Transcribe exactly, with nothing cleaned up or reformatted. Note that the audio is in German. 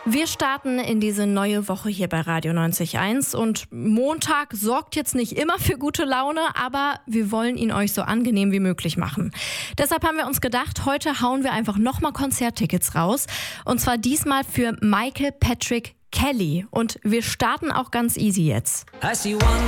Wir starten in diese neue Woche hier bei Radio neunzig Komma eins und Montag sorgt jetzt nicht immer für gute Laune, aber wir wollen ihn euch so angenehm wie möglich machen. Deshalb haben wir uns gedacht, heute hauen wir einfach nochmal Konzerttickets raus und zwar diesmal für Michael Patrick Kelly und wir starten auch ganz easy jetzt. I see one